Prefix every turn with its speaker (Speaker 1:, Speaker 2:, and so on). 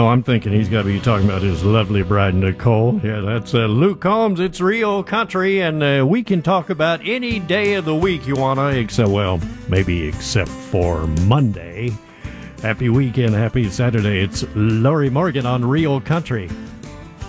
Speaker 1: Oh, I'm thinking he's got to be talking about his lovely bride, Nicole. Yeah, that's Luke Combs. It's Real Country, and we can talk about any day of the week you want to, except, well, maybe except for Monday. Happy weekend, happy Saturday. It's Lori Morgan on Real Country.